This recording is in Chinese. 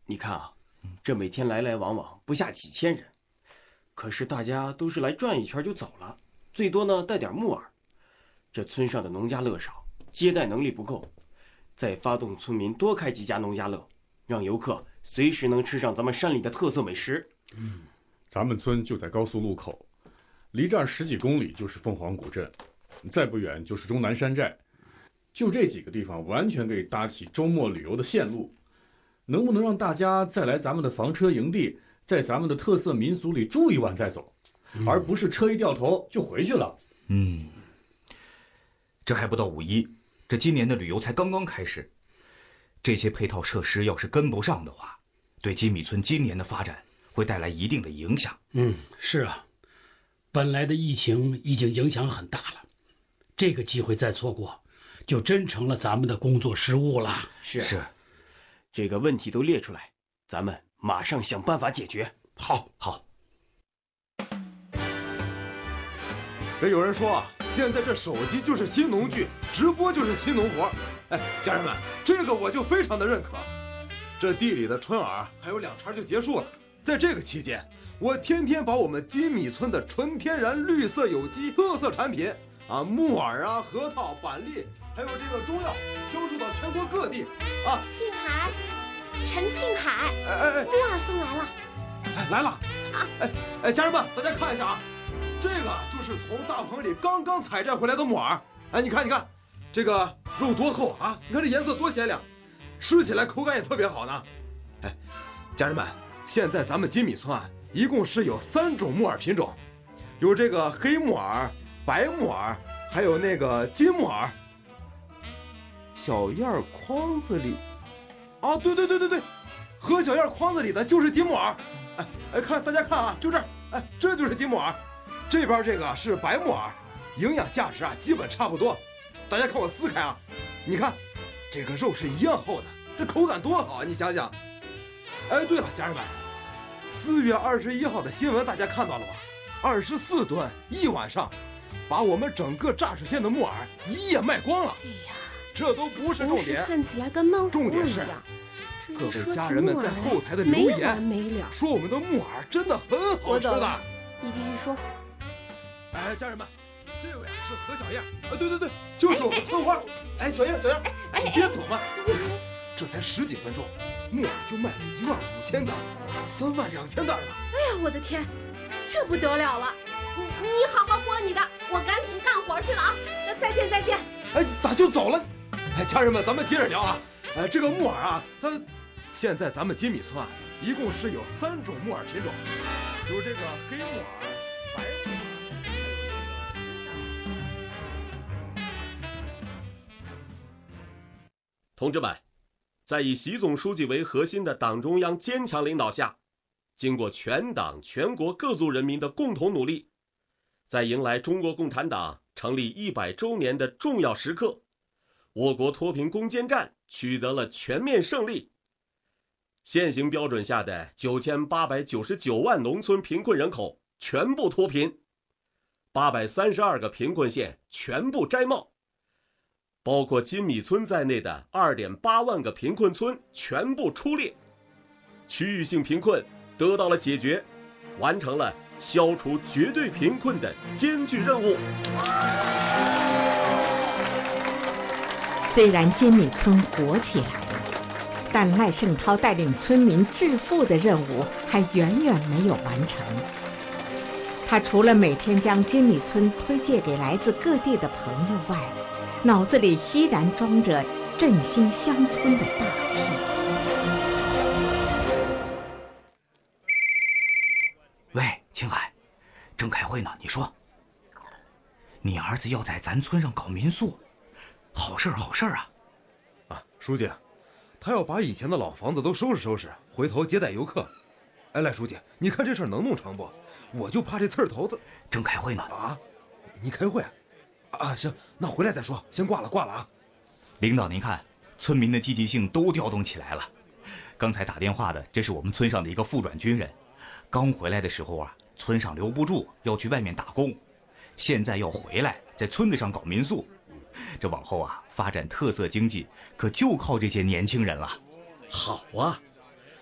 你看啊，这每天来来往往不下几千人，可是大家都是来转一圈就走了，最多呢带点木耳。这村上的农家乐少，接待能力不够，再发动村民多开几家农家乐，让游客随时能吃上咱们山里的特色美食。 咱们村就在高速路口，离这儿10几公里就是凤凰古镇，再不远就是终南山寨，就这几个地方完全可以搭起周末旅游的线路。能不能让大家再来咱们的房车营地，在咱们的特色民俗里住一晚再走，而不是车一掉头就回去了？ 这还不到5·1，这今年的旅游才刚刚开始，这些配套设施要是跟不上的话，对金米村今年的发展会带来一定的影响。 是啊，本来的疫情已经影响很大了，这个机会再错过，就真成了咱们的工作失误了。 是，这个问题都列出来，咱们马上想办法解决。 好。 这有人说啊，现在这手机就是新农具，直播就是新农活。哎，家人们，这个我就非常的认可。这地里的春饵还有2茬就结束了，在这个期间，我天天把我们金米村的纯天然绿色有机特色产品啊，木耳啊、核桃、板栗，还有这个中药，销售到全国各地啊。 庆海，陈庆海，木耳送来了。 来了啊！家人们，大家看一下啊，这个就是从大棚里刚刚采摘回来的木耳。哎，你看，这个肉多厚啊！你看这颜色多鲜亮，吃起来口感也特别好呢。哎，家人们，现在咱们金米村啊，一共是有3种木耳品种，有这个黑木耳、白木耳，还有那个金木耳。小燕筐子里，啊，对，和小燕筐子里的就是金木耳。大家看啊，就这儿，这就是金木耳。这边这个是白木耳，营养价值啊基本差不多。大家看我撕开啊，你看这个肉是一样厚的，这口感多好啊！你想想。哎，对了，家人们，4月21号的新闻大家看到了吧？24吨1晚上，把我们整个炸水县的木耳一夜卖光了。 哎呀， 这都不是重点， 看起来跟漫画重点是各位家人们在后台的留言说我们的木耳真的很好吃的。 你继续说。 哎，家人们，这位啊是何小燕啊，对，就是我们村花。哎，小燕，你别走嘛，这才10几分钟，木耳就卖了15000担，32000袋呢。 哎呀，我的天，这不得了了！你好好播你的，我赶紧干活去了啊！再见。 哎，咋就走了？哎，家人们，咱们接着聊啊。哎，这个木耳啊，它现在咱们金米村啊，一共是有3种木耳品种，有这个黑木耳、白木耳。 同志们，在以习总书记为核心的党中央坚强领导下，经过全党全国各族人民的共同努力，在迎来中国共产党成立100周年的重要时刻，我国脱贫攻坚战取得了全面胜利。现行标准下的9899万农村贫困人口全部脱贫，832个贫困县全部摘帽，包括金米村在内的2.8万个贫困村全部出列，区域性贫困得到了解决，完成了消除绝对贫困的艰巨任务。 虽然金米村活起来了，但赖胜涛带领村民致富的任务还远远没有完成。他除了每天将金米村推介给来自各地的朋友外，脑子里依然装着振兴乡村的大事。 喂，青海，正开会呢，你说。你儿子要在咱村上搞民宿，好事啊！ 啊，书记，他要把以前的老房子都收拾，回头接待游客。哎，赖书记，你看这事儿能弄成不？我就怕这刺儿头子。 正开会呢。 啊，你开会？啊，行，那回来再说，先挂了啊。 领导您看，村民的积极性都调动起来了。刚才打电话的，这是我们村上的一个副转军人，刚回来的时候啊，村上留不住，要去外面打工，现在要回来，在村子上搞民宿。这往后啊，发展特色经济可就靠这些年轻人了。 好啊，